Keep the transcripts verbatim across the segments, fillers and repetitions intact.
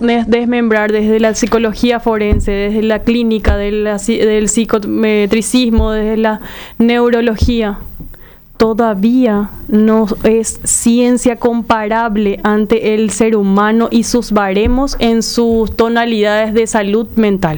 des- desmembrar desde la psicología forense, desde la clínica, de la ci- del psicometricismo, desde la neurología, todavía no es ciencia comparable ante el ser humano y sus baremos en sus tonalidades de salud mental.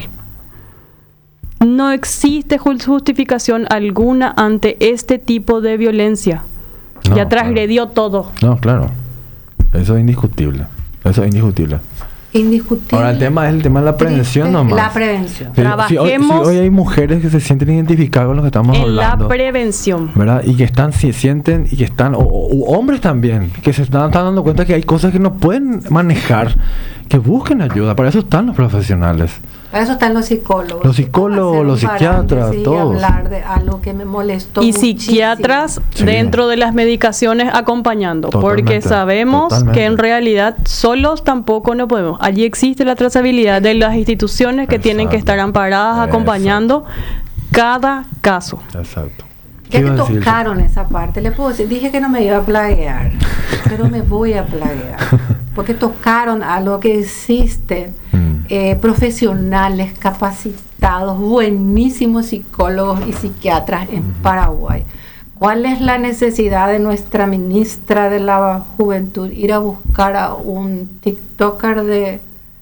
No existe ju- justificación alguna ante este tipo de violencia. No, Ya transgredió todo. No, claro. Eso es indiscutible. Eso es indiscutible. Indiscutible. Ahora el tema es el tema de la prevención Triste, nomás. La prevención. Sí, sí, hoy, sí, Trabajemos hoy hay mujeres que se sienten identificadas con lo que estamos en la hablando. prevención. ¿Verdad? Y que están, si- sienten, y que están, o, o hombres también, que se están, están dando cuenta que hay cosas que no pueden manejar, que busquen ayuda. Para eso están los profesionales. Para eso están los psicólogos. Los psicólogos, Hacer los un psiquiatras, paréntesis y todos. hablar de algo que me molestó Y muchísimo. psiquiatras Sí. dentro de las medicaciones acompañando, porque Totalmente, sabemos totalmente. que en realidad solos tampoco no podemos. Allí existe la trazabilidad de las instituciones que tienen que Exacto. estar amparadas, Exacto. acompañando cada caso. Exacto. Ya ¿Qué que iba a decir? tocaron esa parte, le puedo decir, dije que no me iba a plaguear, pero me voy a plaguear, porque tocaron algo que existe, Mm. eh, profesionales capacitados, buenísimos psicólogos y psiquiatras en Paraguay. ¿Cuál es la necesidad de nuestra ministra de la Juventud ir a buscar a un TikToker de,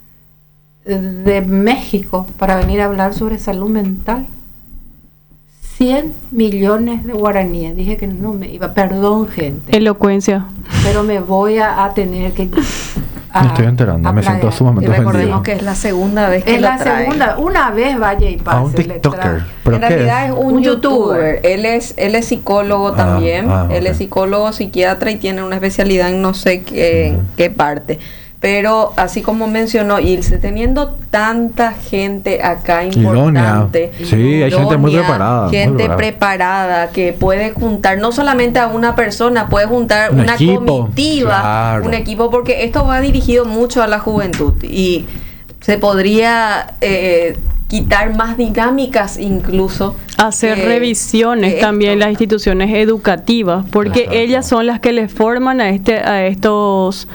de México para venir a hablar sobre salud mental? cien millones de guaraníes. Dije que no me iba, perdón gente, Elocuencia. pero me voy a, a tener que... Me estoy enterando, a me siento plaguear. sumamente Y recordemos ofendido. que es la segunda vez que Es lo la trae. segunda, una vez vaya y pase. A un le TikToker. trae. ¿Pero En qué realidad es? es un, Un youtuber. youtuber. Él es él es psicólogo Ah, también. ah, Él ok. es psicólogo, psiquiatra y tiene una especialidad en no sé qué, Ujú. qué parte. Pero así como mencionó Ilse, teniendo tanta gente acá importante, Idónea. Sí, hay gente muy idónea, preparada, muy gente preparada. preparada que puede juntar no solamente a una persona, puede juntar Un una equipo, comitiva, claro. un equipo, porque esto va dirigido mucho a la juventud y se podría eh, quitar más dinámicas incluso. Hacer que- revisiones que también en esto. las instituciones educativas, porque Exacto. ellas son las que les forman a este a estos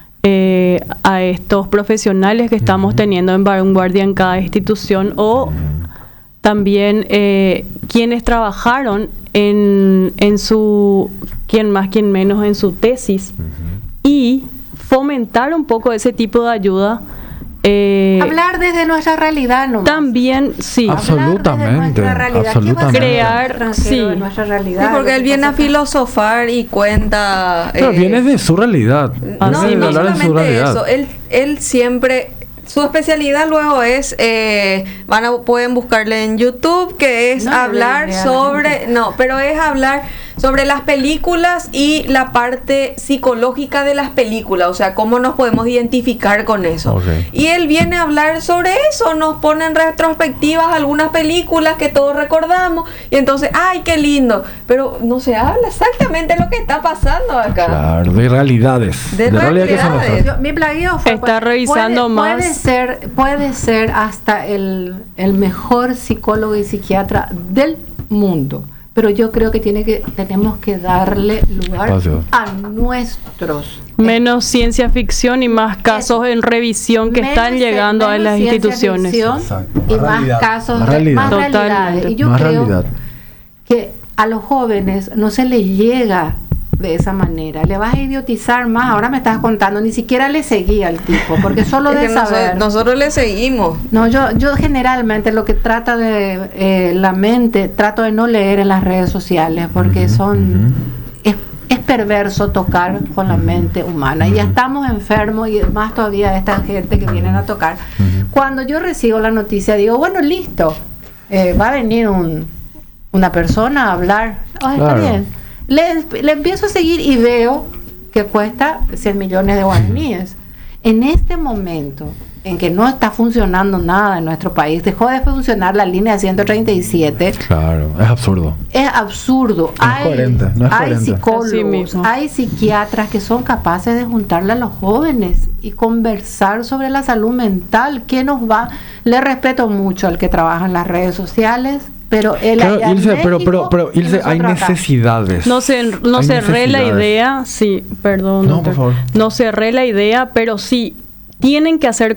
eh, a estos profesionales que estamos Ujú. teniendo en vanguardia en cada institución, o también eh, quienes trabajaron en, en su, quien más, quien menos, en su tesis, y fomentar un poco ese tipo de ayuda. eh, Hablar desde nuestra realidad nomás. también, sí. Abs- Absolutamente, Hablar desde nuestra realidad. ¿Qué va a absolutamente. ser el Crear, extranjero sí. de nuestra realidad? Sí, Lo porque que él viene a pasa acá. filosofar y cuenta. Pero eh, viene de su realidad. Ah, no, sí, Viene de no hablar de su solamente realidad. eso, él, él siempre, su especialidad luego es, eh, van a, pueden buscarle en YouTube, que es No le hablar vean a la sobre, gente. no, pero es hablar sobre las películas y la parte psicológica de las películas, o sea, cómo nos podemos identificar con eso. Ok. Y él viene a hablar sobre eso, nos pone en retrospectivas algunas películas que todos recordamos, y entonces, ¡ay, qué lindo! Pero no se habla exactamente lo que está pasando acá. Claro, de realidades. De realidad que son realidades. esas. Yo- mi plagueo fue, Está puede- revisando puede, más. Puede ser, puede ser hasta el, el mejor psicólogo y psiquiatra del mundo. Pero yo creo que tiene que tenemos que darle lugar Espacio. a nuestros Menos ciencia ficción y más casos en revisión que menos están ce- llegando a menos las ciencia instituciones. ficción Exacto. y Más más realidad. casos, Más de- realidad. más Totalmente. realidades. Y yo Más creo realidad. que a los jóvenes no se les llega de esa manera. Le vas a idiotizar más. Ahora me estás contando, ni siquiera le seguí al tipo, porque solo Es de que noso- saber. nosotros le seguimos. No, yo, yo generalmente lo que trata de eh, la mente, trato de no leer en las redes sociales, porque Ujú, son ujú. es, es perverso tocar con la mente humana. Y ya estamos enfermos, y más todavía de esta gente que vienen a tocar. Ujú. Cuando yo recibo la noticia, digo, bueno, listo, eh, va a venir un, una persona a hablar. Oh, está Claro. bien. Le, le empiezo a seguir y veo que cuesta cien millones de guaraníes. En este momento en que no está funcionando nada en nuestro país, dejó de funcionar la línea ciento treinta y siete, Claro, es absurdo. es absurdo. No es coherente, no es hay coherente. Así psicólogos, mismo. hay psiquiatras que son capaces de juntarle a los jóvenes y conversar sobre la salud mental. ¿Qué nos va? Le respeto mucho al que trabaja en las redes sociales, pero él Claro, allá en Ilse, pero, pero, México pero, y Ilse, hay nosotros acá. necesidades. No, se, no Hay cerré la necesidades. idea, sí, perdón, No, doctor. por favor. No cerré la idea, pero sí, tienen que hacer